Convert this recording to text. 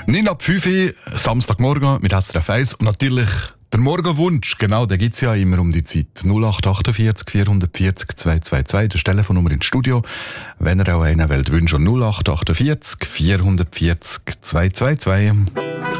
9 ab 5 Uhr, Samstagmorgen mit SRF 1 und natürlich der Morgenwunsch, genau, den gibt es ja immer um die Zeit. 0848 440 222, das ist die Telefonnummer ins Studio. Wenn ihr auch einen wollt wünschen, 0848 440 222.